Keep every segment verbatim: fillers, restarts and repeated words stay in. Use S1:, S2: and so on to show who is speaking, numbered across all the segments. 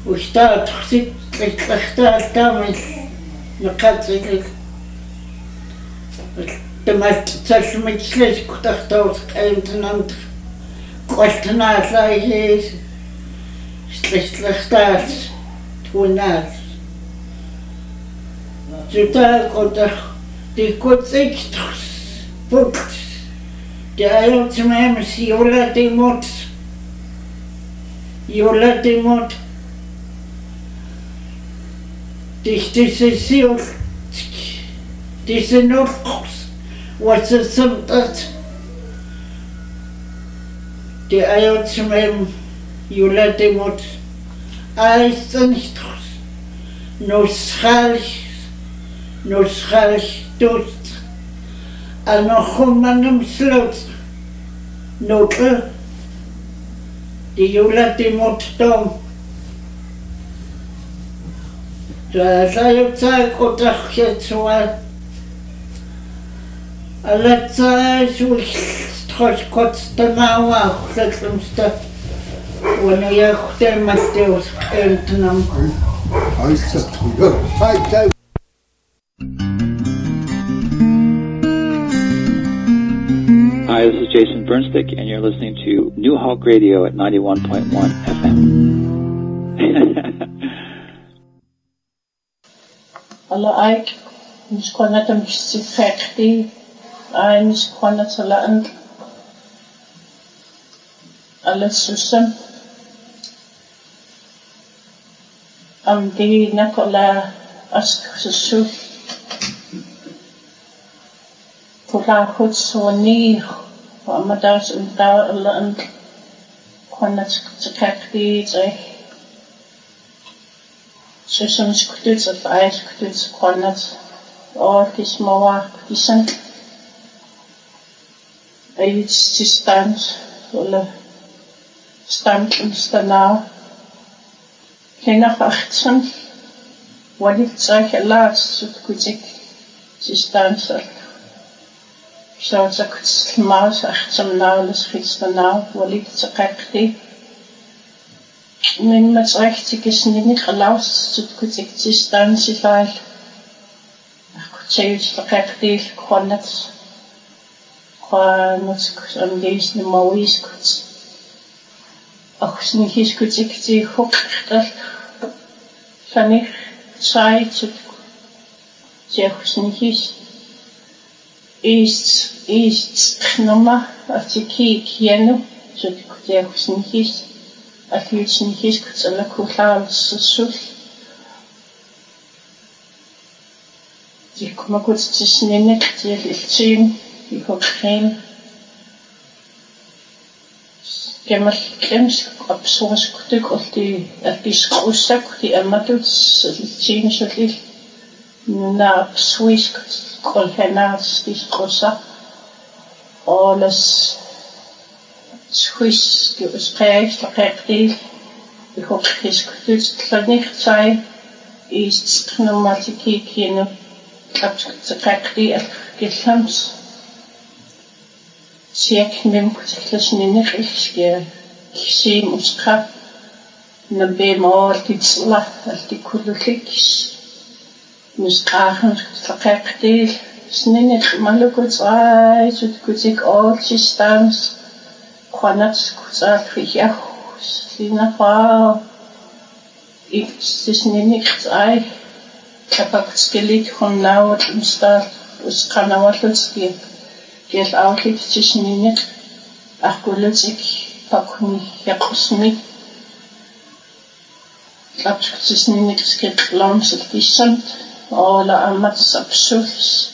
S1: واشتاق تخسيت اختار كامل نقاط تمت تسمت سلش كنت اختار قيمت نمت قلت ناس لايجيس سلش اختار توناس جوتا كنت دي كنت اكتخس فوكس دي ايوت مامس يولا دي موت يولا دي موت دي سيسيول دي سنوخس وسسمتت دي ايوت مام يولا دي موت ايستنشتخس نوسخالش نوسخالش دوست أنا خمّن مسلوت نوكل دي يولا دي موت دوم جاء يبتاك وتخشى سوال ألا تسايس ويستخش كوت تناوى خلق المستا وانا ياخد المستوس قيمتنا
S2: هاي ستخير هاي
S3: Hi, this is Jason Bernstick, and you're listening to New Hulk Radio at ninety-one point one F M.
S4: Allah Ike, mis konna tam sifekti, ay mis konna talaan. Allah susam. Am di nakola ask susu. Kula hut soni. وأمدارس إمدار الله أن كنا تكاكدي زي سوسمس كتوت أفعايس كتوت كنا أول تسموا كتسن أيد تستانس ولا ستانس مستناو كنا فأختسن ولي تساك الله تسكتك تستانس So it's a mouse, some now, the streets the now, will it to cacti. Min much like to kiss Nick allows to could existence if I could say it's the cacti, cornets, cornets, and these the Maois could. Och, his could take hook that funny side to Jefferson. East East Knoma Atiki Kienu should Jefferson his Atluchin his Kutsala Kuhal Sus Die Kumakuts Tisninik, die Ilchin, die Hokin Gemal Klems Absoas Kutuk of the Atis Kusak, the Amatuts, Ilchin Shali Na Swiss Kolhenas dis Kosa alles Swiss gesprek verrektig ik hoop het dus dat niet zijn is pneumatiki kino dat verrektig gesams check nem kutlasnine riske sim uska na bemol titsla artikulukis Muskrachen verrektig, sninig malukut ai, zut kutik all sistans, kwanat kutzak vijach, sina fa, ik sninig ai, kapak skelik kon nauwt instal, uskanawatutski, gel outlik sninig, akulutik pakuni yakusmi, kapsk sninig skit lams het visant. Alla amat absurds.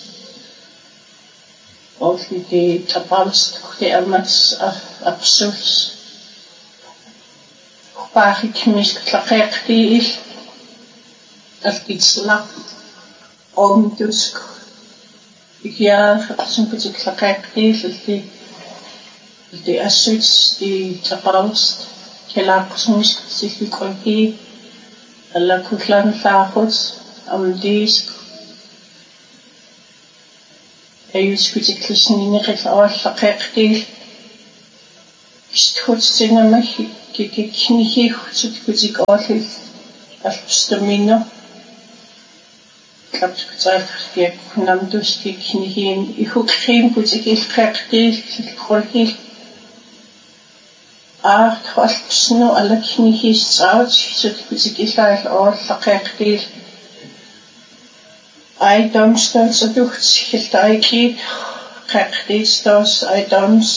S4: Of die tapalst, die amat absurds. Waar ik mis klakek die is, als iets lap, om dus. Ik ja, als een beetje klakek die is, die die absurds, die tapalst, die laat mis zich die kolkie, alla kutlan fagots. Am disk ayus kutiklisnini qifawal faqeqti isthutsina mahi kikiknihi kutik kutik awal алпстумино клапскутаалхиак намдусти кинихин ихукхим кутикилхеқтил хулхил аах алпсну алакинихисаат суккутикилаал ооллақеқтил ай домстолсадухт хилтайки қеқтистос ай домс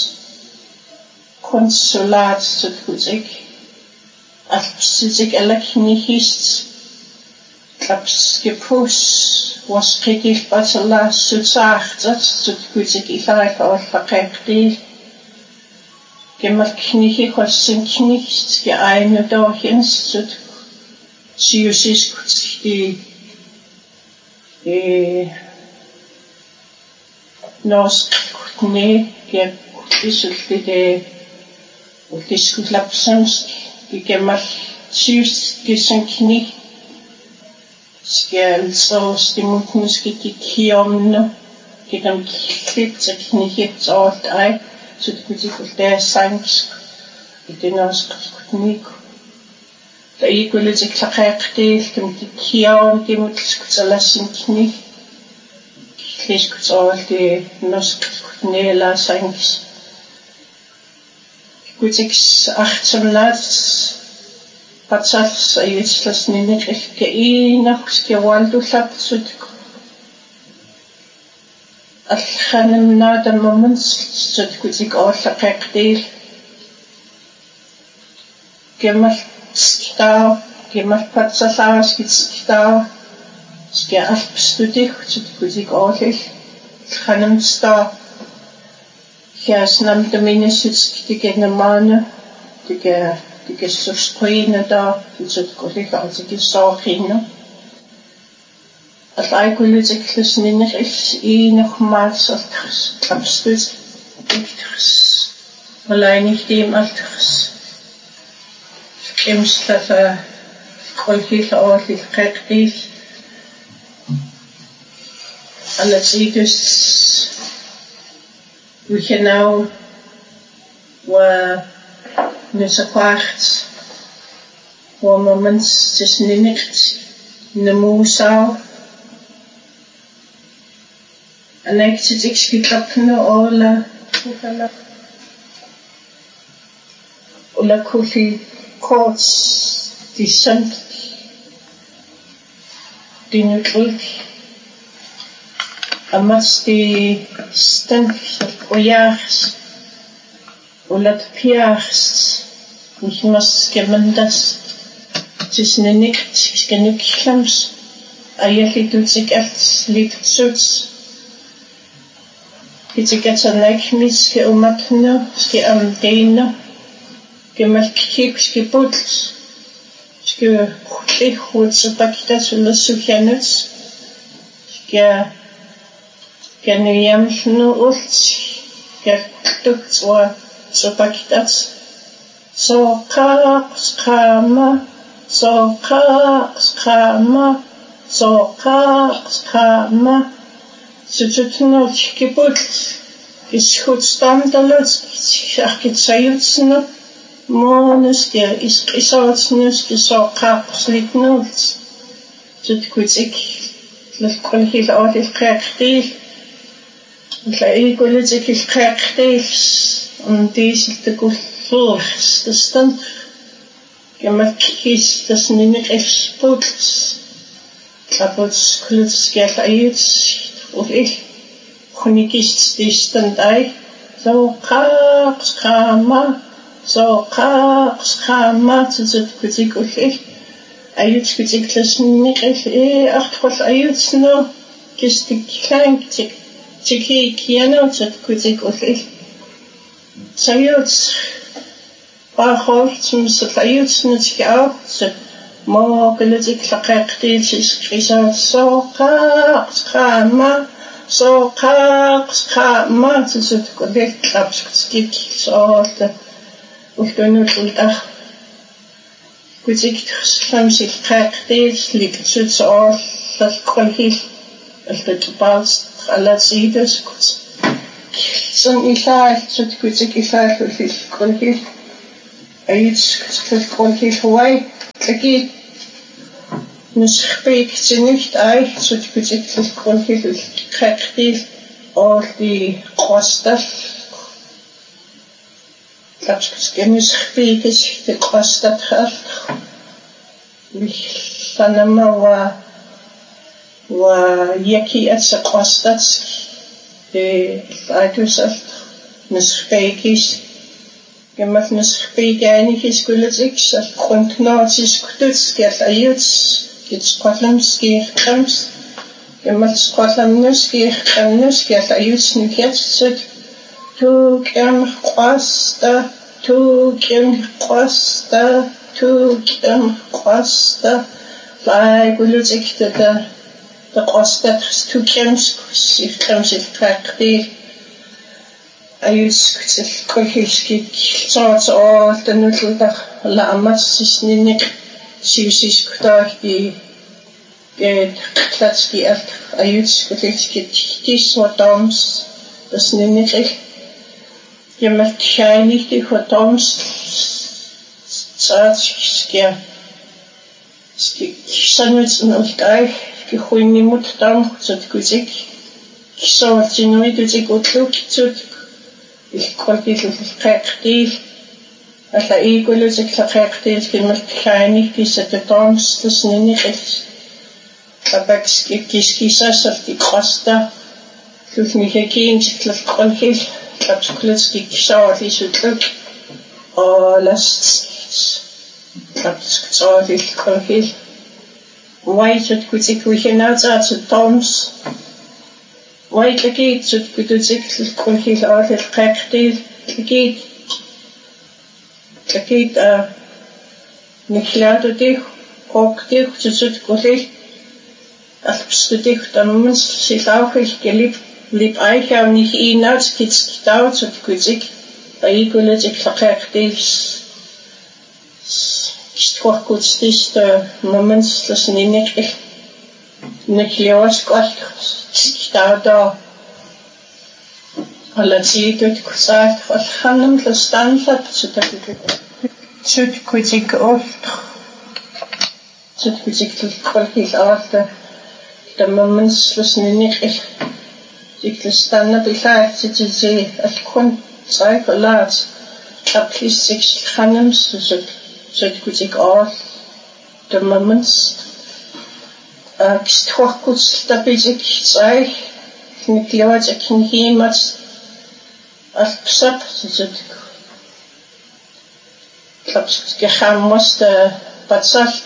S4: konsulat sutkutik alpsitik alaknihist klapskipus waskikil batala sutsaartat sutkutik ilaik ollaqeqtil gemalknihi khossin knihst ge aynu dorhins sut siusiskut i e norsk kutne ge kutlisultide Utiskutlapsens gemal syst gesankni skal så stimutnuski kiomno gedam klitsakni hit alt ej så det kunne sige der sangs i den også kutnik der I kunne lidt klakægte dem de kiom de mutlskutalassinkni kliskutalt det norsk kutnela sangs Gutiks achtemnats patsals ayitslas ninikilke inaqske waldullapsut alkhanimna damamans sut gutik ollaqeqtil gemal skitao gemal patsalaaskitskitao ske alpstudik sut gutik ollil khanimsta Kæres nam der minnesut det gennem mange det kan det kan så sprine der det så godt ikke altså det så kende at jeg kunne lidt eksen ind i nok meget så klapstød ikke allein nicht dem alters kemst der kolhil og lidt rigtig alles idus we can now wa nesakwacht wa moments just ninikt nemusau anektit ikskiklapne ola kukala ola kufi korts de sandt de nutrik Amas de stank ojaars, olat piaars, nicht mas gemendas, tussen en nikt, skenukklams, ayeli doet zich echt liep zoets. Het ik het een lijkmis geomatno, ske amdeno, gemalkik, ske boedels, ske goed, goed, zo pakita zullen sufjanuts, ske Kan je jamsnu ult, gertukt wa sopakitats. So ka skama, so ka skama, so ka skama. Så tutno kibult, is goed standalut, ik sayutsnu, monus der is isautsnus, is so ka slitnut. Tut goed ik, dat kon heel aardig krijgen. Ik wil het ik is krachtig om deze te kultuurs te staan. Je mag kies dat niet echt spoelt. Dat wordt klutsgeld uit of ik kon ik kies die stand uit. Zo kraak schama, zo kraak schama, zo zit goed ik of ik. Uit goed ik dat niet echt echt wat uit nou. Kies die klein tik. Tiki kiano zat kuzik ofil. Sayuts Bachholt zum Sayuts nutski auch zat mo gelizik laqaqtil skrisat so qaq qama so qaq qama zat kuzik klapskik so uftonut ultah kuzik khamsil qaqtil liktsut so dat kolhil التباس على سيدة سكوت سن إشاعة سكوتك إشاعة في كل أيد سكوت كل هواي أكيد nuspeik nicht ei so gezielt konfil kräftig all die kostas das gemispeik ist die kostat hat mich sanama wa wa yaki at sa kostats de aitusat nuspeik ist Gemmas nuspeik einig ist gulletig at kontnatis kututs gert ayuts It's Scotland's comes. Gemma Scotland's comes. Get a use new gets it. Two kim costa. Two kim costa. Two kim costa. Like we lose it the the costa. Two kims. If comes it track the. I use it. Kohiski. So it's all the little la amas is nick. Siusis kutahi get klatski at ayuts kutletski tis wat doms das nimmt je met shiny die wat doms tsatski ski sanwits no sky ki khoini mut dam zot kuzik so wat je nooit kuzik otluk zot ich konnte es praktisch Als hij equal is, ik zeg echt eens, ik moet geen kies het de toons, dus niet echt. Dat ik kies kies als of die kosten. Dus niet gekend, ik geloof gewoon heel. Ik heb zo'n ik zou het eens uitdruk. Alles. Ik heb zo het eens gewoon heel. Weet het goed, ik wil geen uitzet, de toons. Weet het niet, het goed is, ik gewoon heel altijd praktisch. Het geht. Het geht uh, niet later dich, ook dich, het is goed. Als je dich dan moet zich ook echt geliefd, liep eigenlijk niet in uit, het is gedauwd, het goed is. Ik wil het, ik verkrijg dit. Het is toch goed, het is de moment, dat is niet echt. Niet leeuws, het is gedauwd daar. Alla zie het gezegd, wat gaan hem te staan zet, zodat ik het goed ik of zodat goed ik het kwaliteit af de de momenten was niet echt ik te staan dat ik laat zitten ze als kon zeggen laat dat is ik gaan hem zodat zodat goed ik af de momenten ik is toch goed dat ik zeg ik leer ik kan geen maar als psap zodat ik ga moest patsalt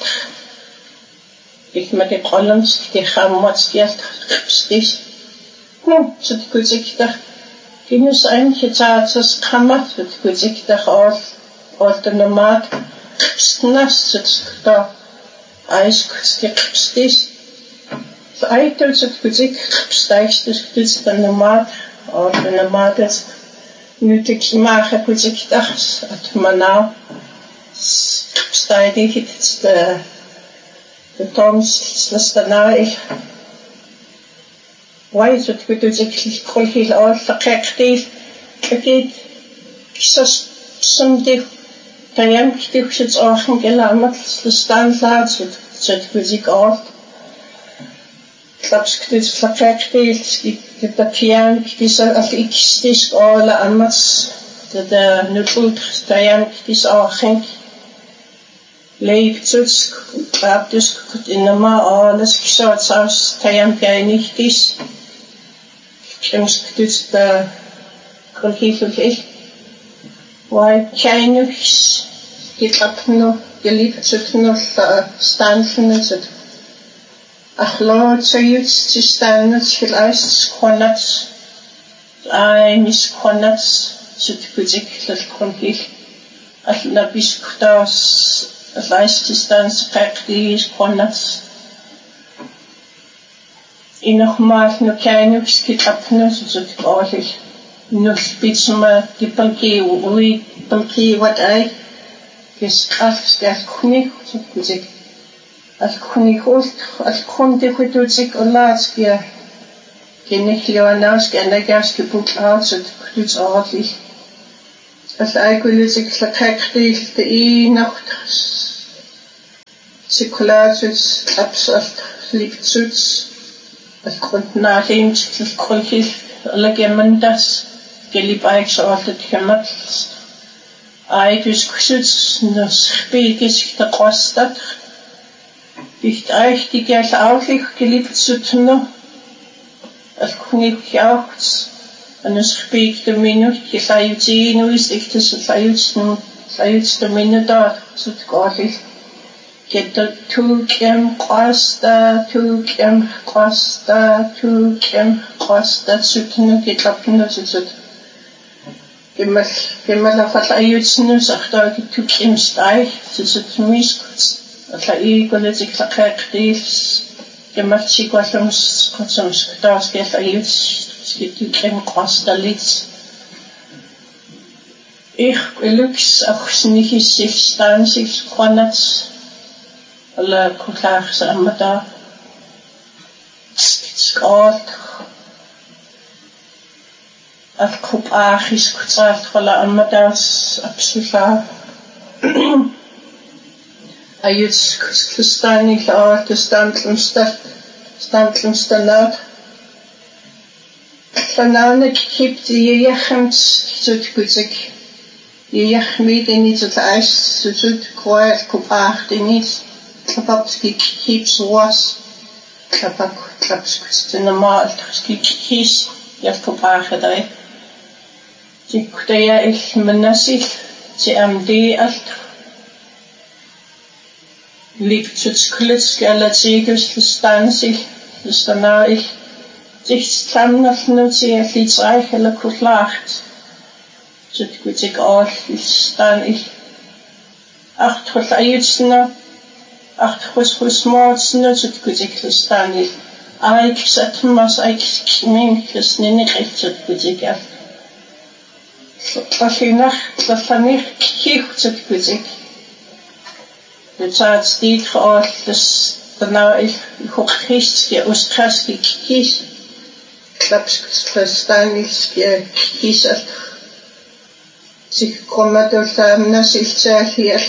S4: ik met de columns die ga moest eerst gestis nou zodat goed ik dacht die is eigenlijk het als kammer zodat goed ik dacht al al de normaal snas zodat daar ijs gestis zo eigenlijk zodat goed ik stijgt dus goed de normaal al de normaal is nu ik maak goed ik dacht het maar nou Stai die het de de toms is dat nou ik why is het goed dat ik kon heel al verkrijgt is het is soms dan heb ik het het ook gelaten de stand laat het het goed ik al Klaps het verkrijgt is het dat piano is als ik is alle anders de nu goed dan is ook geen Leef dus, grab dus in de ma alles geschaut zoals tijam jij niet is. Soms dus de konflikt is. Waar jij nu is, je hebt nog je lief zoekt nog staan van het. Ach Lord, zo iets te staan het geluist kon het. Ai mis kon het, zo te goed dat konflikt. Als na biskutas Het lijstje staan praktisch konnas. En nogmaals, nu kan ik het opnieuw zodat ik eigenlijk nog spits me die palkie, hoe palkie wat hij is afgeschaft konig, zodat ik als konig hoort, als konig goed doet zich een laatste keer. Ken ik jou nou en dan ga ik boek uit, zodat ik het ordentlich. Als eigenlijk wil ik het krijgen de één nacht. Sikulatus absalt livsuts algrundnaaliim tilqulhil alagiamandas gelipaiksoorlut kamats aiduskusuts nusbiigis taqwastat bicht aichtigal aulih gelipsutno alkungikiauts anusbiig dominut kilayutiinuis iktaslayutsnu sayutsdominudar sutqorlil Get two kim quasta, two kim quasta, two kim quasta, sutnu get up no sut. Gimmel, gimmel of what I use no sachta get two kim sty, sut miscuts. At la equalitic la cactis, gimmel chiquatums, cotsums, das get I use, get two kim quasta lids. Ich lux auch nicht sich stan sich quanats. Alla kullaach sa amata skot al kupaachis kutsaat wala amatas absoluta ayuts kustani la kustantlumstat stantlumstanat Vanavne kipt jechmt zut kutsik jechmid in iets het ijs zut kwaad kupaach denis Klapapski keeps was Klapak klapskus in the mall keeps Jas Kopage dai Die Kudaya ich menasik Die M D alt Liegt zu sklitsk Alla Zegels Distansig Distana ich Sich stamnaf nutsi a lidsreich Alla kutlacht Zut kutik all Stan ich Acht trot ayutsna Ach, was was mords nutzt kuzik stani. Ai ksat mas ai kmin ksnini khitsat kuzik af. Tlafinach, tlafanich khitsat kuzik. Jetzt steht vor das genau ich hoch Christ die Ostraski kis. Klaps stani ski kisat. Sich kommt durch am sich sehr hier.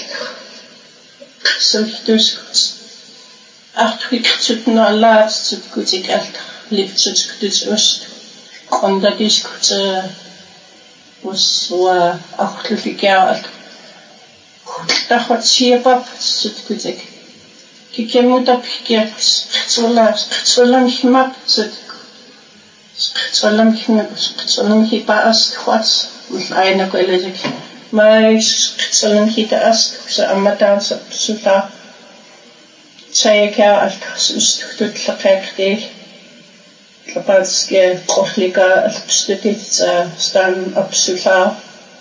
S4: Softus acht gekzut na laat zut kutik alt lift zut kutis ost und da dis kut was war acht lifiger alt da hat sie pap zut kutik kikemut ap kiket zola zola mich mat zut zola mich zola mich paast khwats mit einer gelesek Mais zullen kita as sa amatan sa suta saya ka al sustut la qaqti lapatske qoflika al stutit sa stan absuta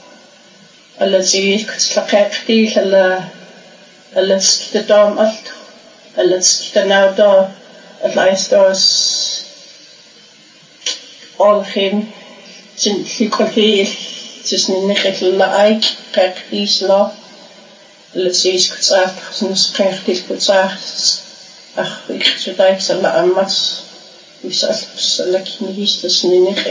S4: التي تلقيتي على التي تدام ألت التي تناودا الأيستوس أولهم في كل شيء تسنين نخل لأيك قاقديس لا التي يسكتاك سنس قاقديس كتاك أخ يكتاك سلا أمات ويسأل سلا كنيس تسنين نخل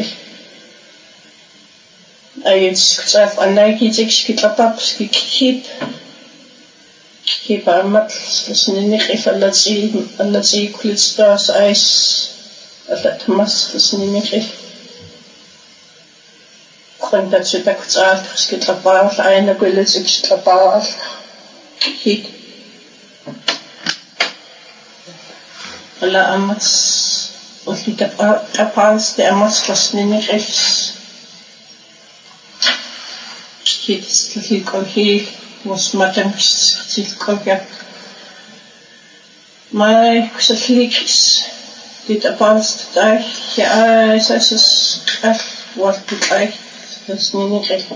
S4: أيد سكتاك أنايكي تكش كتاباب كيب كيب أمات تسنين نخل التي التي كل ستاس أيس التمس تسنين نخل Grund dazu da kurz alt, es geht dabei auf eine Gülle, es geht dabei auf Hit. Alla Amats, und die Tapals, der Amats, was nicht ist. Hit ist das Hilkolhi, was man dann Hilkolhi. Mai, was das liegt, die Tapals, da ich, ja, es ist krass, was du Das nicht recht.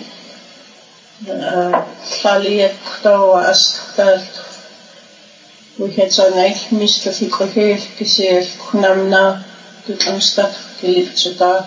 S4: Verliert da astral. Ich hätte so nicht misst, dass ich gehört gesehen, Kunamna, du kannst das geliebt zu da.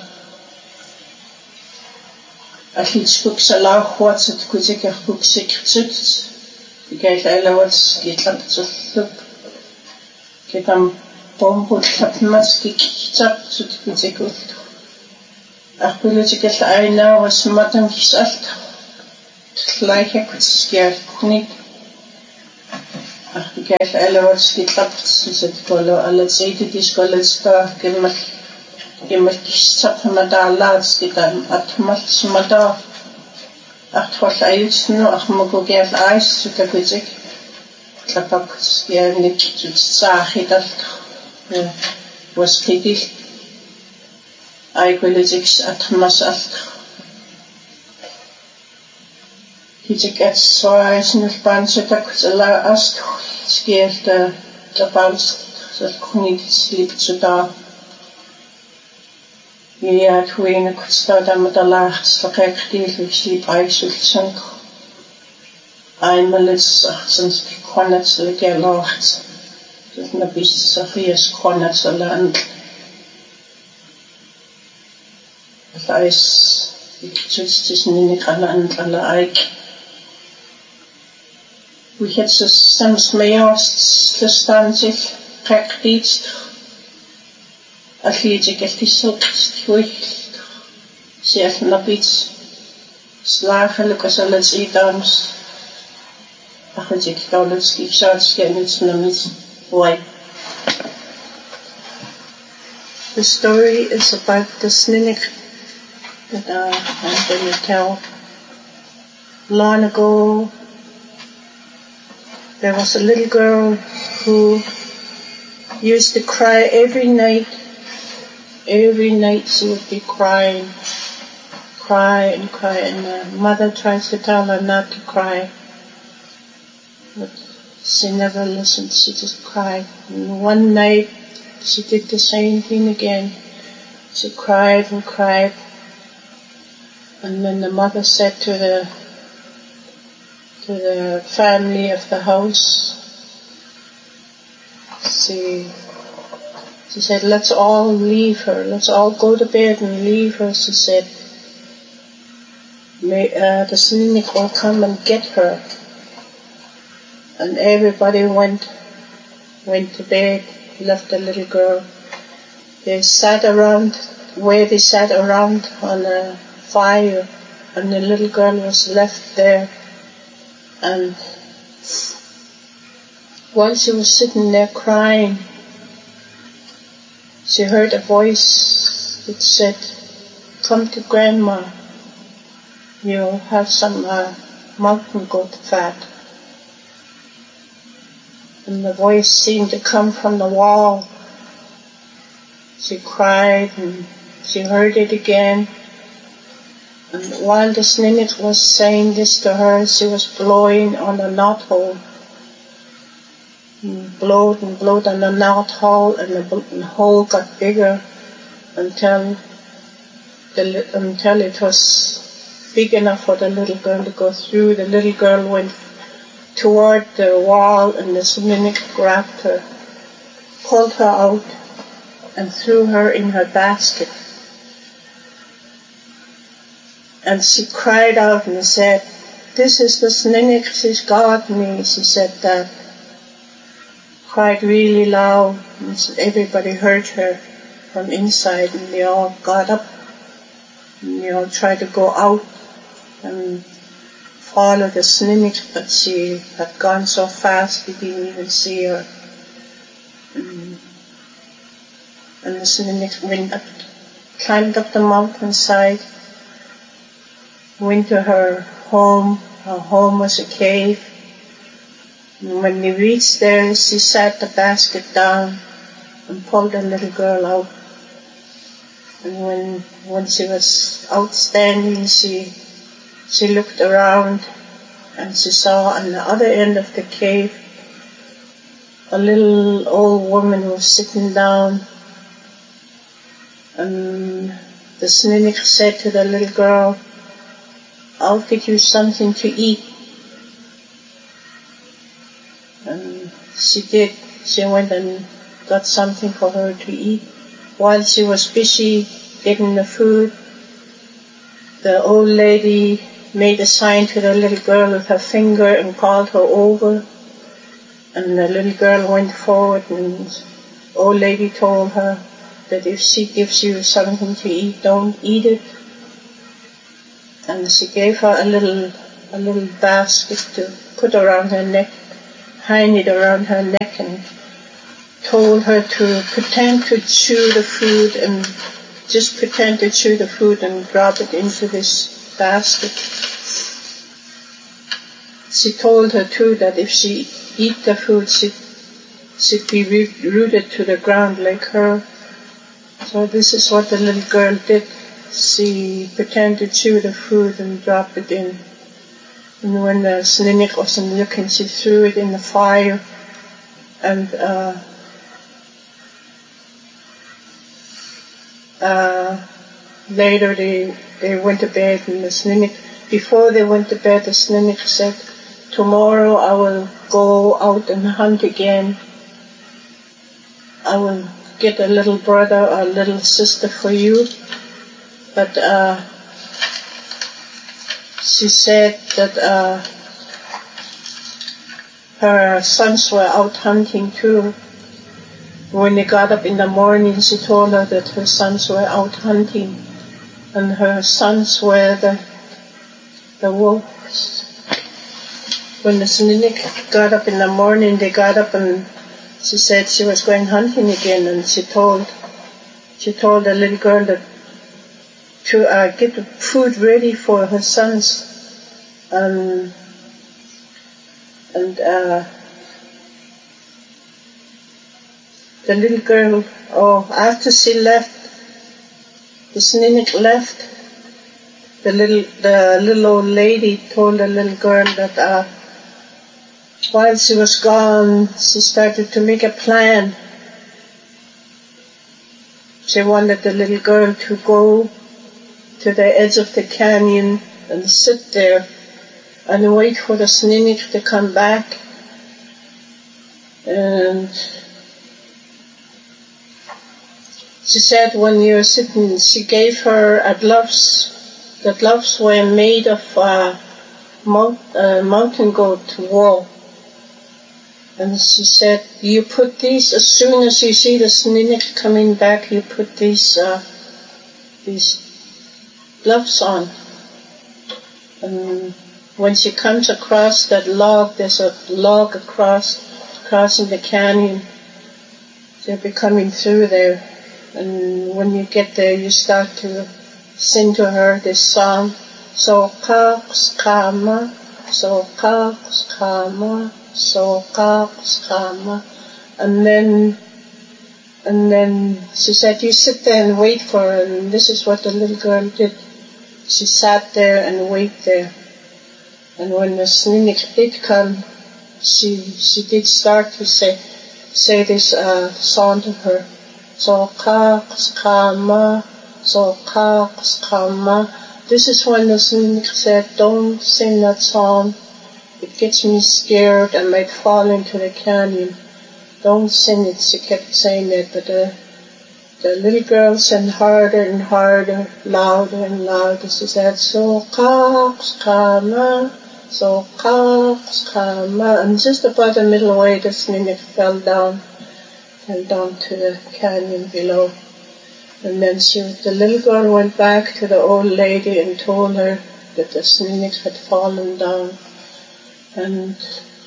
S4: Als ich Buchsala hat, hat gesagt, ich Buchse gezützt. Die Geld alle was geht lang zu flug. Geht am Bombo, ich hab Maske gezappt, so die gesagt, Ach, political aina was madam kisalt. Gleiche kutskia kunik. Ach, Gæs alle skitlapt kolo alle seite diskolesta kemal kemal sapmada skitan atmal smada atwal ayusnu ahmugo gæs ais sutakuzik klapak skærnik tsahidal was kidil ay kolizix atmas alt Hizik at soaisen spansetak la ast skielt der balst så kunit slip så da ja twine kusta da med der lacht så rigtig slip eisulsen einmal sonst konnet så det lacht det na bis så fies konnet så land das ist ich tschüss nicht an an eik We had some smayers to stand it, practiced a legic at the silk, twist, self nabits, slag, lucas, and let's eat dance. A legic dollars keep shots, get its numbers. Why? The story is about the snake that uh, I'm going to tell. Long ago, there was a little girl who used to cry every night. Every night she would be crying, cry and cry, and her mother tries to tell her not to cry. But she never listened, she just cried. And one night she did the same thing again. She cried and cried. And then the mother said to the to the family of the house. She, she said, let's all leave her. Let's all go to bed and leave her. She said, May, uh, the Slinik will come and get her. And everybody went, went to bed, left the little girl. They sat around, where they sat around on a fire, and the little girl was left there. And while she was sitting there crying, she heard a voice that said, come to Grandma, you'll have some uh, mountain goat fat. And the voice seemed to come from the wall. She cried and she heard it again. And while the Snimit was saying this to her, she was blowing on the knothole. And blowed and blowed on the knothole, and the hole got bigger until the, until it was big enough for the little girl to go through. The little girl went toward the wall, and the Snimit grabbed her, pulled her out, and threw her in her basket. And she cried out and said, this is the Snimit, she's got me. She said that. Cried really loud, and everybody heard her from inside, and they all got up, and they all tried to go out and follow the Snimit, but she had gone so fast they didn't even see her. And, and the Snimit went up, climbed up the mountainside, went to her home. Her home was a cave. And when they reached there, she sat the basket down and pulled the little girl out. And when when she was outstanding, she she looked around and she saw on the other end of the cave a little old woman was sitting down. And the Snimit said to the little girl, I'll get you something to eat. And she did. She went and got something for her to eat. While she was busy getting the food, the old lady made a sign to the little girl with her finger and called her over. And the little girl went forward, and the old lady told her that if she gives you something to eat, don't eat it. And she gave her a little, a little basket to put around her neck, hang it around her neck and told her to pretend to chew the food and just pretend to chew the food and drop it into this basket. She told her too that if she eat the food, she, she'd be rooted to the ground like her. So this is what the little girl did. She pretended to chew the food and dropped it in. And when the Sninik wasn't looking, she threw it in the fire. And uh, uh, later they they went to bed, and the Sninik, before they went to bed, the Sninik said, tomorrow I will go out and hunt again. I will get a little brother or a little sister for you. But uh, she said that uh, her sons were out hunting too. When they got up in the morning, she told her that her sons were out hunting, and her sons were the the wolves. When the Sninik got up in the morning, they got up and she said she was going hunting again, and she told she told the little girl that to uh, get the food ready for her sons, um, and uh, the little girl, oh, after she left, the Sninik left, the little the little old lady told the little girl that uh, while she was gone, she started to make a plan. She wanted the little girl to go to the edge of the canyon and sit there and wait for the Sninik to come back. And she said when you were sitting, she gave her a gloves. The gloves were made of uh, mount, uh, mountain goat wool. And she said, you put these, as soon as you see the Sninik coming back, you put these uh, these gloves on. And when she comes across that log, there's a log across, crossing the canyon. They'll be coming through there. And when you get there, you start to sing to her this song. So kaks kama, so kaks kama, so kaks kama. And then, and then she said, you sit there and wait for her. And this is what the little girl did. She sat there and waited there. And when the Sninik did come, she she did start to say say this uh, song to her. So kaks kama, so kaks kama. This is when the Sninik said, don't sing that song. It gets me scared. I might fall into the canyon. Don't sing it. She kept saying that, but uh, the little girl sang harder and harder, louder and louder. She said, so kaks kama, so kaks kama. And just about the middle way, the Sninik fell down, fell down to the canyon below. And then she, the little girl went back to the old lady and told her that the Sninik had fallen down. And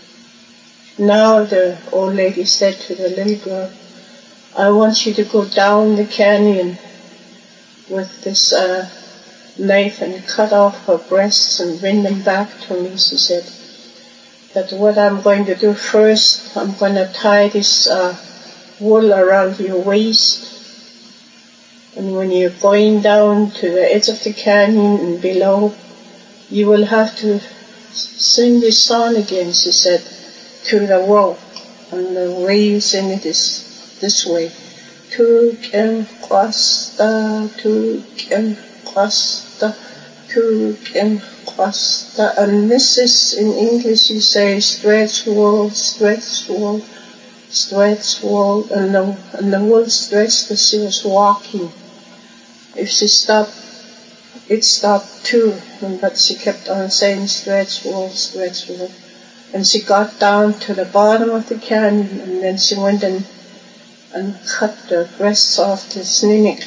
S4: now the old lady said to the little girl, I want you to go down the canyon with this uh, knife and cut off her breasts and bring them back to me, she said. But what I'm going to do first, I'm going to tie this uh, wool around your waist. And when you're going down to the edge of the canyon and below, you will have to sing this song again, she said, to the world. And the way you sing it is this way. Tuk en kwasta, tuk en kwasta, tuk en kwasta. And this is, in English you say, stretch wool, stretch wool, stretch wool. And the, and the wool stretched as she was walking. If she stopped, it stopped too. But she kept on saying, stretch wool, stretch wool. And she got down to the bottom of the canyon, and then she went and and cut the breasts off the Sninik.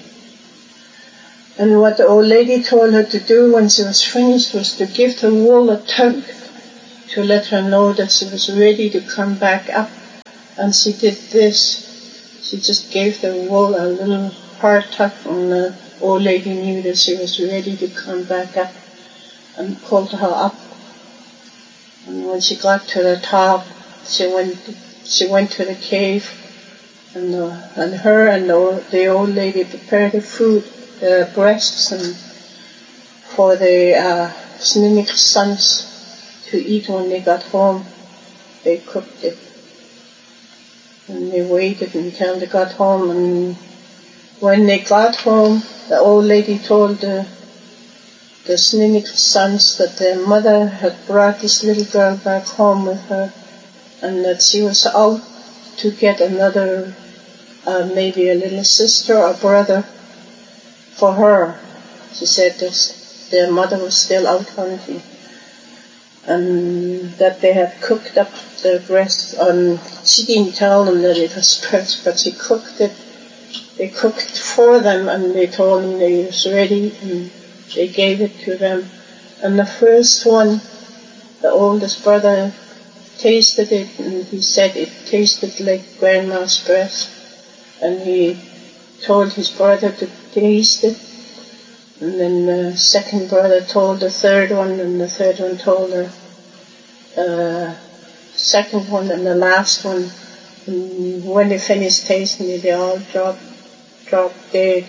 S4: And what the old lady told her to do when she was finished was to give the wool a tug. to let her know that she was ready to come back up. And she did this. She just gave the wall a little hard tug, and the old lady knew that she was ready to come back up, and pulled her up. And when she got to the top, she went she went to the cave, and uh, and her and the old, the old lady prepared the food, the breasts, and for the uh, Sninnik's sons to eat when they got home. They cooked it. And they waited until they got home, and when they got home, the old lady told the, the Sninnik's sons that their mother had brought this little girl back home with her, and that she was out to get another, uh, maybe a little sister or brother for her. She said that their mother was still out hunting, and that they had cooked up the breast. And she didn't tell them that it was breast, but she cooked it. They cooked for them, and they told them they was ready, and they gave it to them. And the first one, the oldest brother, tasted it, and he said it tasted like grandma's breast. And he told his brother to taste it. And then the second brother told the third one, and the third one told the uh, second one, and the last one. And when they finished tasting it, they all dropped, dropped dead.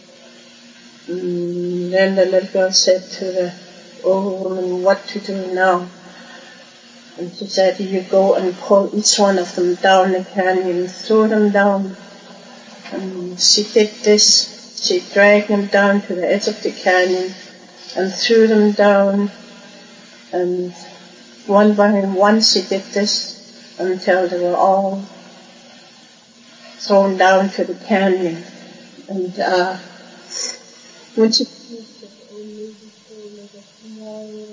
S4: And then the little girl said to the old woman, what to do now? And she said, you go and pull each one of them down the canyon, throw them down. And she did this. She dragged them down to the edge of the canyon and threw them down. And one by one she did this until they were all thrown down to the canyon. And uh, when she finished it, the old lady told her that tomorrow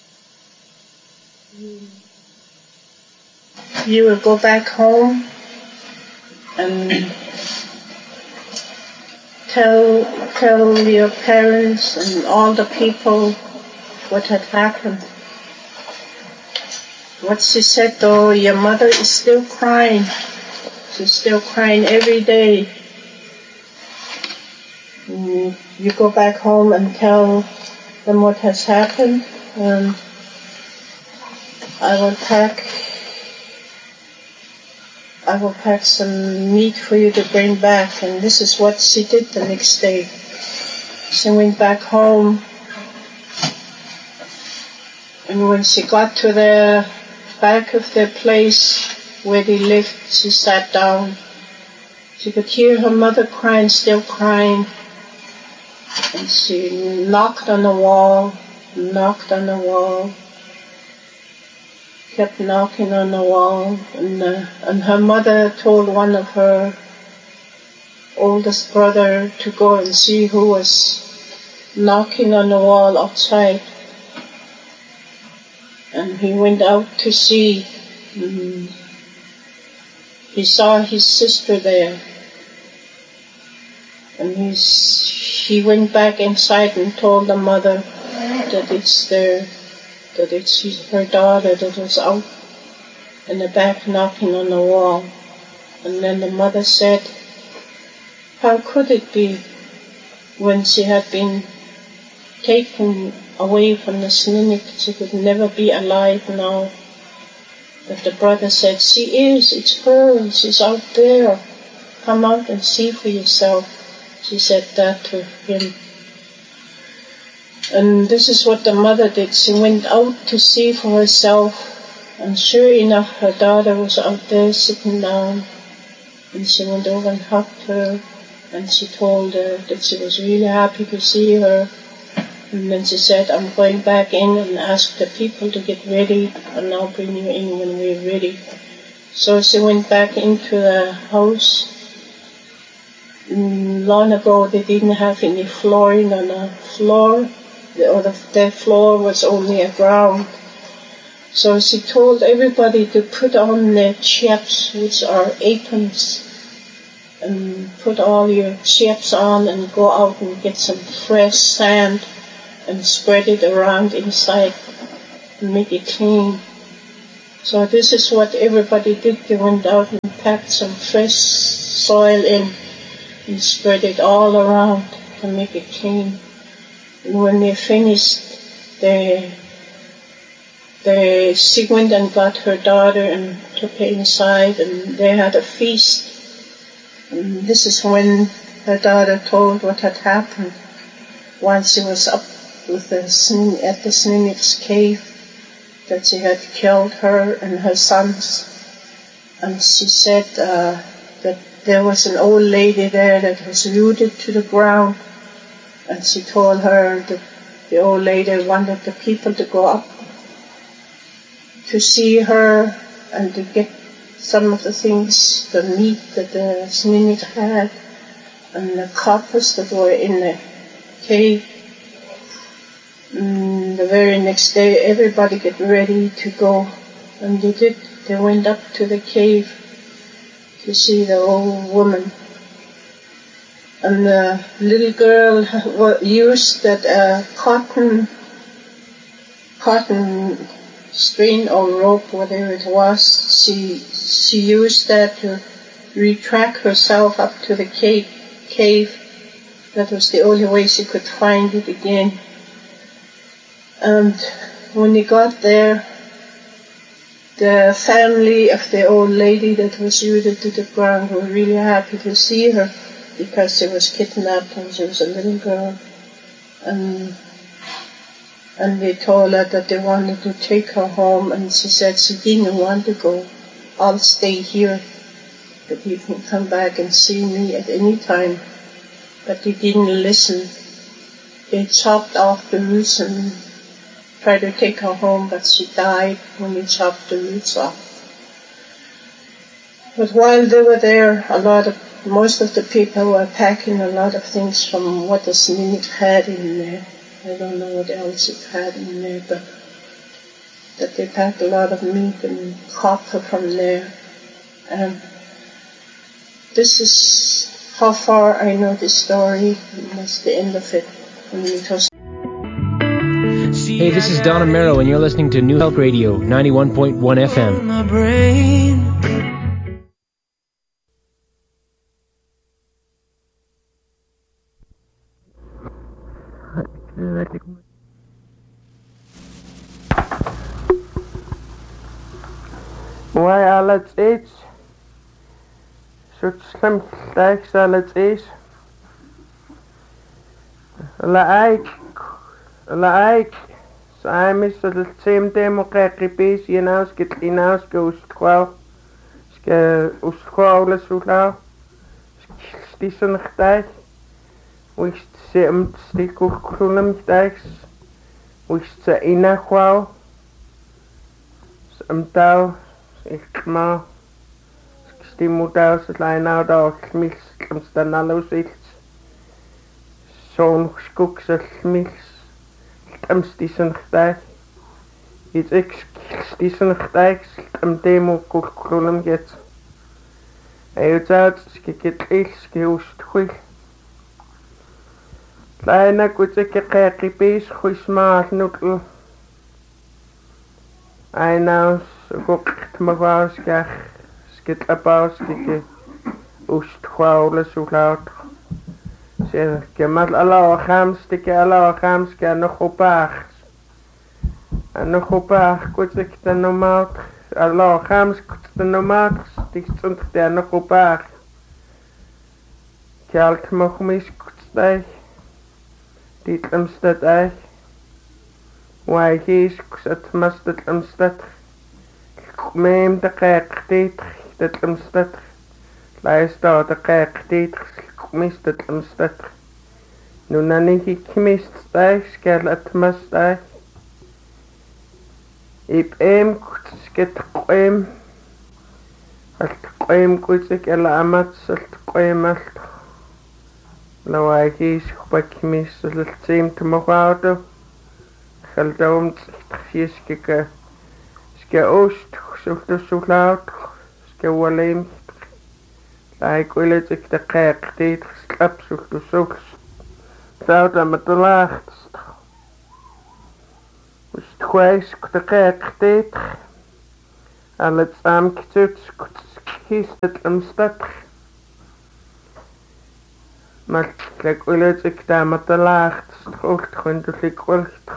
S4: you, you will go back home and Tell, tell your parents and all the people what had happened. What she said though, your mother is still crying. She's still crying every day. And you go back home and tell them what has happened, and I will pack I will pack some meat for you to bring back. And this is what she did the next day. She went back home, and when she got to the back of the place where they lived, she sat down. She could hear her mother crying, still crying, and she knocked on the wall, knocked on the wall, kept knocking on the wall, and, uh, and her mother told one of her oldest brother to go and see who was knocking on the wall outside. And he went out to see. And he saw his sister there, and he's, he went back inside and told the mother that it's their that it's her daughter that was out in the back knocking on the wall. And then the mother said, how could it be when she had been taken away from the Snuneyk, she could never be alive now? But the brother said, she is, it's her, she's out there, come out and see for yourself. She said that to him. And this is what the mother did. She went out to see for herself, and sure enough, her daughter was out there sitting down. And she went over and hugged her, and she told her that she was really happy to see her. And then she said, I'm going back in and ask the people to get ready, and I'll bring you in when we're ready. So she went back into the house. And long ago, they didn't have any flooring on the floor. The, or the, the floor was only a ground. So she told everybody to put on their chaps, which are aprons, and put all your chaps on and go out and get some fresh sand and spread it around inside and make it clean. So this is what everybody did. They went out and packed some fresh soil in and spread it all around to make it clean. And when they finished, they, they, she went and got her daughter and took her inside, and they had a feast. And this is when her daughter told what had happened while she was up with the Snin, at the Sninik's cave, that she had killed her and her sons. And she said uh, that there was an old lady there that was rooted to the ground. And she told her that the old lady wanted the people to go up to see her and to get some of the things, the meat that the Sninik had and the coppers that were in the cave. And the very next day everybody get ready to go, and they did. They went up to the cave to see the old woman. And the little girl used that uh, cotton, cotton string or rope, whatever it was. She she used that to retrack herself up to the cave. Cave. That was the only way she could find it again. And when they got there, the family of the old lady that was rooted to the ground were really happy to see her, because she was kidnapped and she was a little girl. And, and they told her that they wanted to take her home, and she said she didn't want to go. I'll stay here, but you can come back and see me at any time. But they didn't listen. They chopped off the roots and tried to take her home, but she died when they chopped the roots off. But while they were there, a lot of most of the people were packing a lot of things from what the Sninik had in there. I don't know what else it had in there, but that they packed a lot of meat and copper from there. And this is how far I know the story, and that's the end of it. And it was
S5: Hey, this is Don Amero, and you're listening to New Help Radio, ninety-one point one F M.
S6: My brain.
S7: Why alle eet? Soort slim teks alle eet. Laik, laik. Samis dat het same demo krijgt je nou skit inaus ke ustkwal. Ske ustkwal les ulau. Stisen gtij. Wist se am stiku klunam teks. Wist se ina kwal. Am tau ik ma. Stimu tau se lai nou da smils am stanalus iets. Zo'n skuk se smils. Am stisen gtij. Iets ik stisen gtij. Am demo klunam get. Hij uit ske get ik ske ust goed. Kleine kutse ke krijpis goed maar nukkel. Hij nou gokt me was ke skit apaus ke ust kwaule zo laat. Zeg ke mal Allah khams ke Allah khams ke nog opag. En nog opag kutse ke no maat. Allah khams kutse no maat. Dik stond de nog opag. Kalt me mis kutse. Dit amstad ay. Why he's at mustard amstad. Meem de kijk dit dat amstad. Luister de kijk dit mist het amstad. Nu nani ik mist ay skal at must ay. Ip em sket qoem. Alt qoem kuzik ala amat salt qoem alt. لو عايش خباك ميس للتيم تمغاودو خلدوم تخفيش كيكا سكا اوشت شفتو شولاوت سكا وليم لايك ولتك دقايق تيت سلاب شفتو شوكس ساوتا مطلاخت وش تخوايش دقايق تيت alle tsam kitsuts kistet amstat mal lek ulet ik daar met de laag strocht grondelijk wordt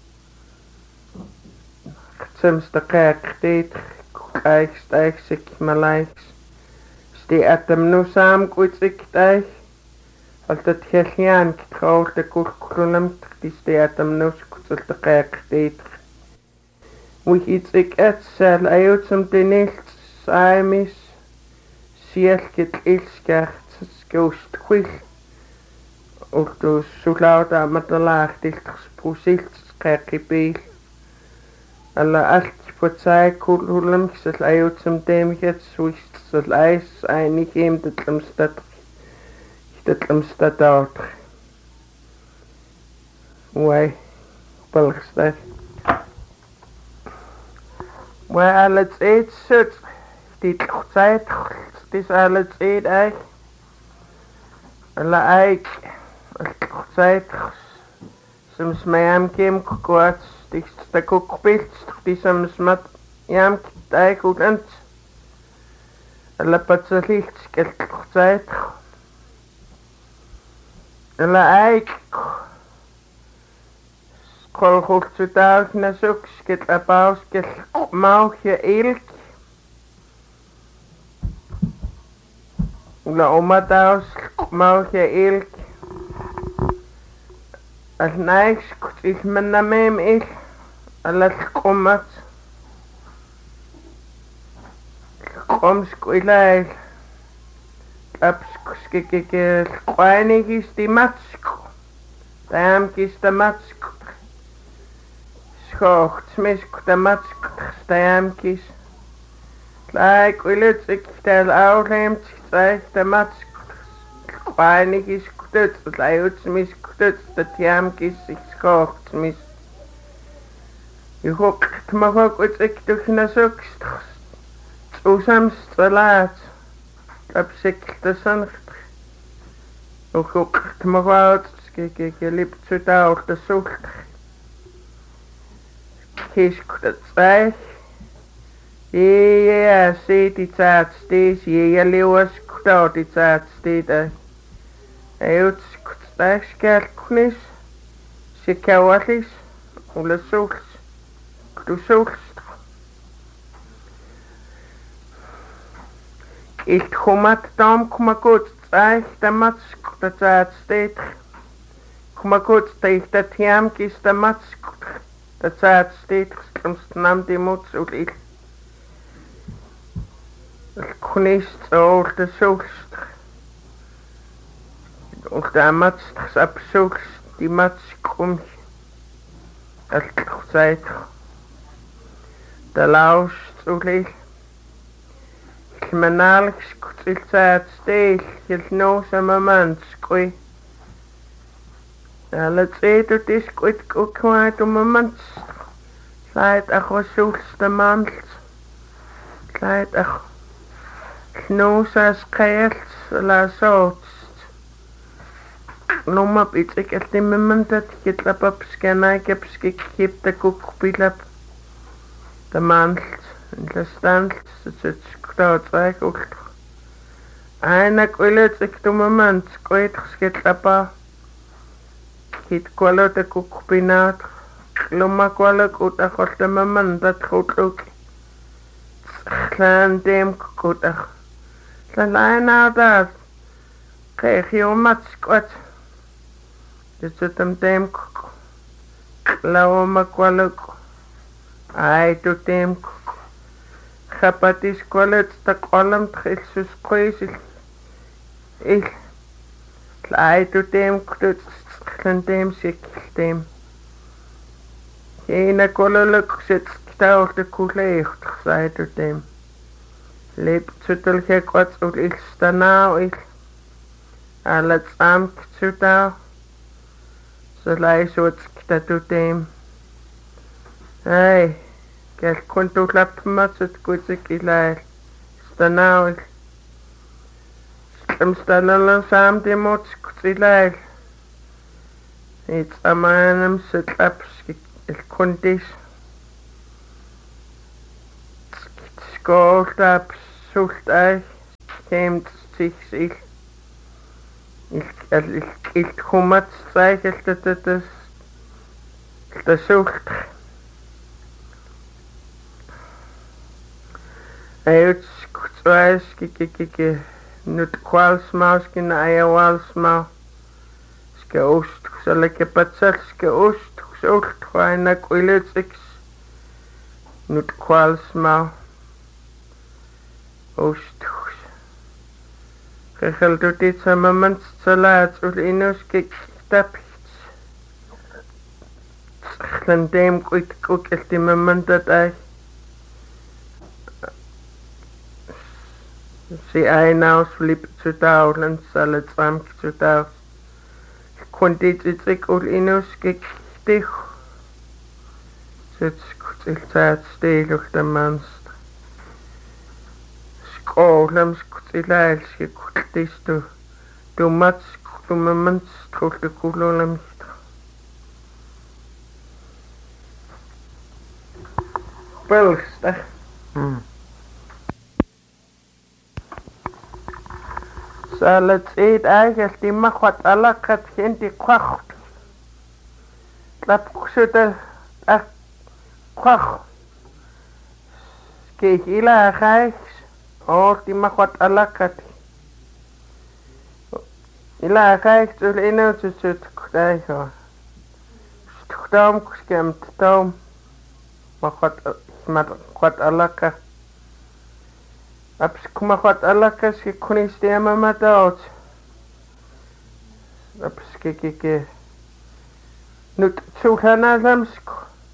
S7: Soms de kerk deed kijk stijg zich maar lijks die atem nu samen goed ik stijg als het geliaan getrouwd de kurkulum die die atem nu goed de kerk deed hoe iets ik het zal uit som de niet saimis siel get ilskert skost kwil og du så laut at met de laag dit sproesilt kerk i bil alla allt på sig kulhulum så ut som dem het swist så leis einig im det lemstad det lemstad out why balgstad why alles eet sut dit tijd dis alles eet ei alla ei tijd soms mijn kem kort die sta kokpit die soms met jam ei goed en alla patsalit sket tijd alla ei kol goed zu dag na suk sket abaus sket mauche ilk la oma daus mauche ilk als niks is men na mem ik alles komt kom skoilai aps skikike kwainig is die matsk tam kis de matsk schocht smisk de matsk tam kis like willet ik tel oulemt zeg de matsk kwainig is dat luidt mis dat dat jam kis ik schocht mis je hoekt maar ook wat ik toch na zoekst zo soms te laat op zich te zonnig je hoekt maar wat kijk ik je liep zo daar te zoekt kies dat zeg ja ja zie die tijd steeds ja leeuws daar die tijd steeds Eut skerknis sikawalis ula sols krusols ik komat dam komakot zeg de matsk dat het steed komakot steeg dat jam kis de matsk dat het steed soms nam die mots uit ik kunist over de sols und der Matz das absuchs die Matz kommt als Zeit der Laus so gleich ich manal skutil Zeit steh ich no sama Mann skoi alle Zeit und ist gut gut um Mann Zeit ach was suchst der Mann Zeit ach no sas kaels la so Noma bitek at the moment that get up up scan I kept skip the cook pilap the month and the stand it's crowd like ook Ana kuilet ik to moment skoit skit apa kit kwalo te cook pinat loma kwalo ut a khot the moment that goed ook Klan dem goed ag La na dat kreeg je mat squat Dit is een team Lauw makwaluk Ai to team Chapatis kwalet ta kwalam tchil sus kweisil Ik Ai to team kut Klan team sik team Hena kwaluluk sit Tauw de kuleegt Ai to team Leep zutel gek wat ook ik sta nou ik Alle tsam ktsuta So lai so het ktatu team Hey Kijk kon toch lap mat het kutsik ilai Sta nou ik Stem sta lala sam de mots kutsilai Iets amanam sit lap skik il kondis Skolta sultai kemt sich sich il il il kumat cykel det det det sult Uit skutrais kikiki nut kwals mauskin ayawals ma ske ost seleke patsal ske ost sult khwaina kwiletsix nut kwals ma ost Geheld dit moment salat ul inus kik tapits Glandem kwit kwik die moment dat ay Si ein aus flip zu taulen salat sam zu tau Kontit ik ul inus kik dich Zit skutil tat stil och de manst Skolem skutilail skikutis du Du mats kumamans trolte kulolem Belsta Hmm Salat eet eigenlijk die mag wat alakat geen die kwacht. Klap kusuta ah kwach. Kijk ila gijs. Oh die mag wat alakat. Ila gijs zul ino zut kudai ho. Stukdam kuskemt dam. Mag wat mag wat alakat. Aps kuma wat alakas ki kunis de mama daot. Aps ki ki ki. Nut tsulana lamsk.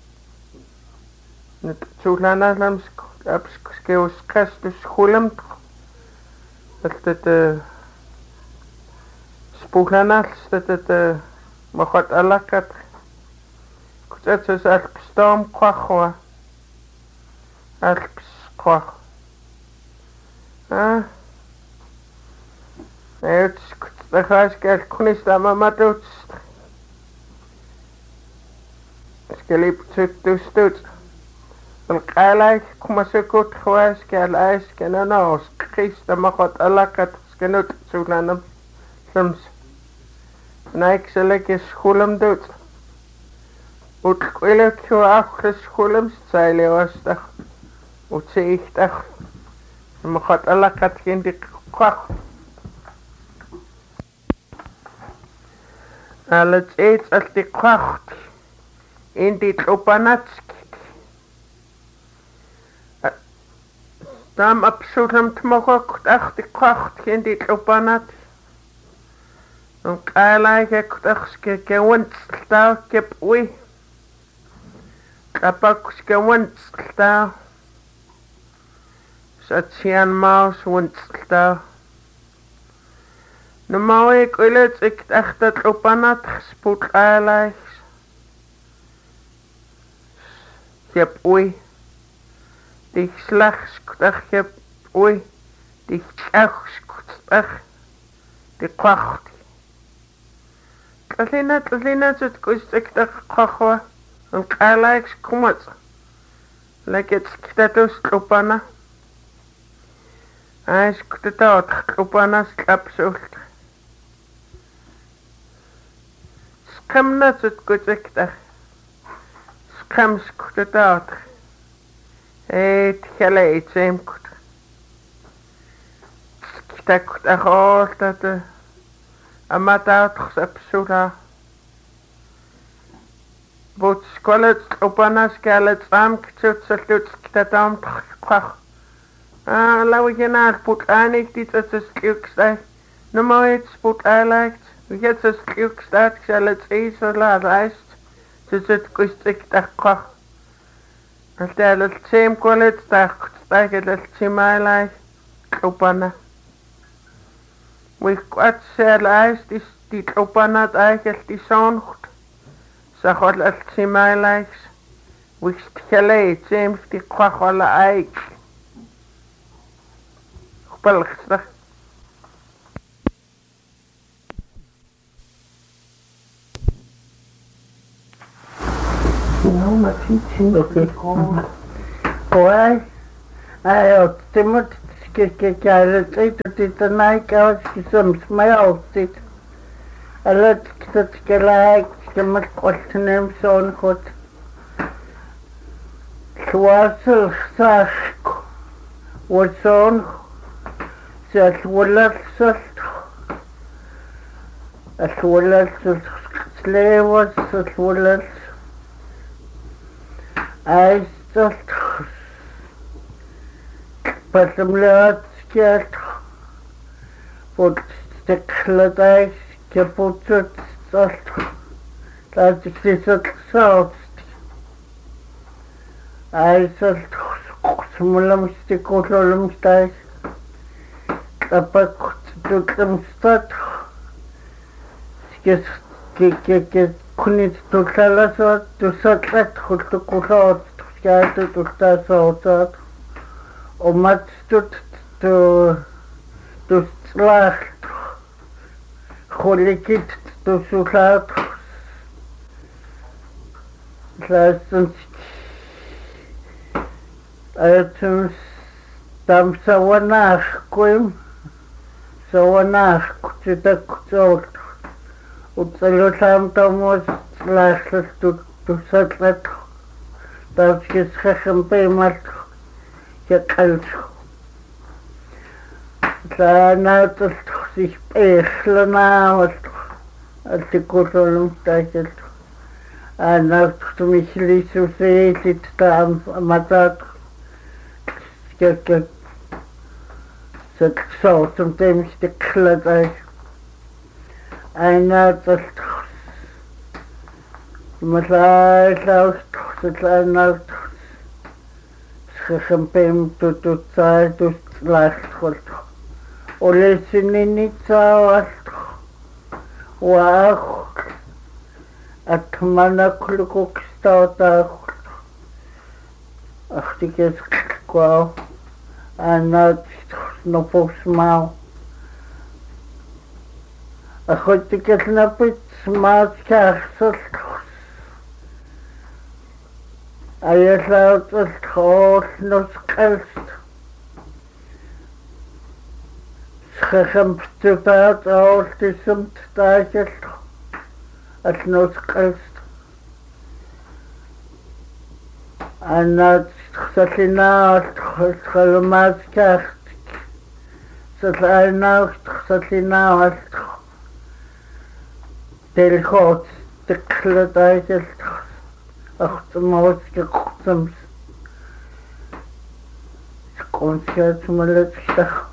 S7: Nut tsulana lamsk. Aps ke us kast schulam. Dat het spoelana dat het mag wat alakat. Kutset is alp stam kwachwa. Alp kwach. Ah. Het de gaaskel kunis da mama doet. Skelip zut dus doet. Al kalai kuma se goed gewas kel ijs ken nou skris da mag wat alakat skenut zulanam. Soms. Naik selek schulem doet. Ut kwelek jo achres schulem zeile was da. Ut se ich da. Mag wat alakat geen die kwach. Alles eet als die kwacht. In die tropanatski. Dam absoluut mogelijk echt die kwacht geen die tropanat. En kaalai ik dacht ke gewend sta kep ui. Kapak gewend sta. Satsian maus wuntstel. Normaal ik wil het ik echt dat op aan het gespoed eigenlijk. Je hebt oei. Die slechts dacht je hebt oei. Die echt dacht. Die kwacht. Alleen het alleen het het kost ik dacht kwacht. En eigenlijk kom het. Lekker het status op aan het. Hij is kutaat op aan slapsult. Skam net het kutekter. Skam skutaat. Het geleid zijn kut. Sktak dat hoort dat de amataat slapsula. Wat skolet op aan skalet saam kut slut sktaam kwach. Ah, lau je naar put aanig dit het is kliukstad. No mooit put aanlegt. We het is kliukstad zal het eens zo laat lijst. Dus het kost ik daar kwach. Als daar het zeem kolet daar kost ik het zeem aanlegt. Opana. We kwart zal lijst is die opana het eigenlijk die zo'n goed. Zeg wat het zeem aanlegt. We geleid zeem die kwach alle eik. Belgische. Nou, maar iets in de grond. Hoi,
S1: Ajo, timot kikkikäilet ei tutita naikaus kisoms majaustit. Alat kitat kelaik kemat koltinem sonkot. Suasel sask wason sat walat salt. As walat slevas as walat ai salt. Pasamlaatskiat pot stekladais keputsut salt taatiksisat saust ai salt smulamsti kotolumstais tapak tutamstat skes ke ke ke kunit tutsalasat tusatlat khultukusat skaitu tutasautat Omat stut to to slacht kholikit to sulat Lastens Ayatums tam sawanach kuim sawanach kutak kutsot utsalutam tamos slacht to to satlat Tavskis khakhampe mat Kaltsch. Da naut sich Echlana und als die Kotolum steichelt. Ein naut zu mich ließ so sehr sitzt da am Matat. Skirke. Seit so zum dem ich die Kladei. Ein naut das Masai laut das ein naut Champem tu tu tsai tu slacht khol. Ole sinini tsawast. Wa atmana klukuk stauta. Achtikes kwa anat no posmau. Achtikes na pit smat karsot. Ayerlaut het groot nos kelst. Schegemptupaat als die somt taakelt. Het nos kelst. En het salinaat, het gelumaat kert. Salinaat, salinaat. Telgoot, de kledijkelt. Ach, de mooiste soms. Komt je uit mijn lipstig.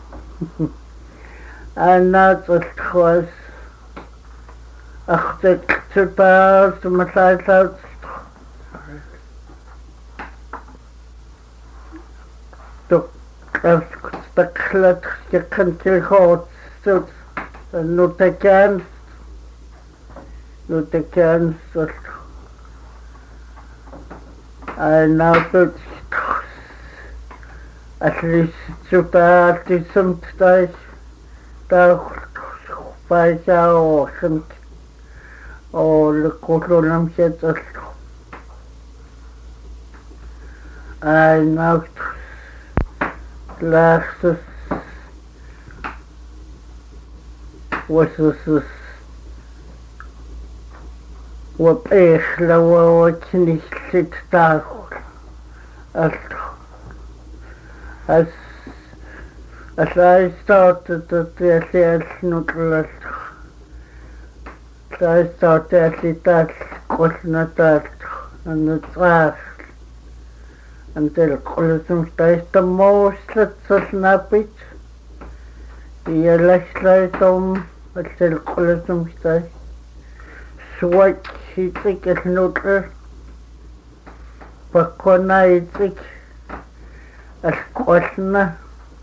S1: En dat was het was. Ach, de ktupaas, de masaisauts. De staklet, je kunt je goed zoet. En nu te kent. Nu te kent, zoet. En nou tot at least super die somt daar daar bij jou somt o de kolonam zet het en nou laatste was het Wat echt wat je niet zit daar als als als hij staat dat hij zelf noodloos hij staat hij zit daar kort naar dat en het was en de kolosum staat de mooiste zo snap ik die legt om het de kolosum staat Swat hitik is noodloos. Pakona hitik. As kwasna.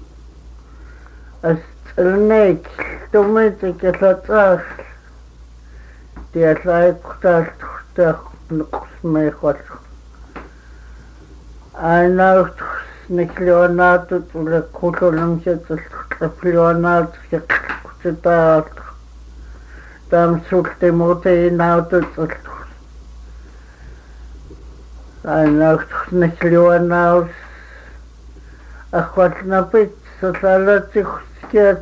S1: As tselnek. Tumitik is het af. Die is eigenlijk toch niks mee gehad. En nou niet Leonardo toen de koekeling zit. Dus Leonardo zit daar. Dan zoekt de motor in auto tot. En nou niet Leonardo. ахватнапит салалатихскиат